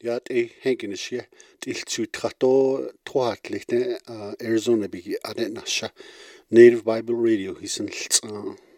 Ja, Henkinische, zu Trato, Troatlichte, Arizona Bigi, Adenasha, Native Bible Radio, he's in